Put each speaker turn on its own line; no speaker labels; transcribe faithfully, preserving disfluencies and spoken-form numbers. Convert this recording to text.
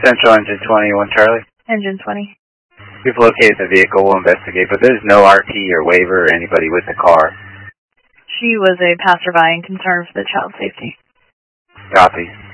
Central Engine twenty-one Charlie.
Engine twenty.
We've located the vehicle, we'll investigate, but there's no R T or waiver or anybody with the car.
She was a passerby and concerned for the child's safety.
Copy.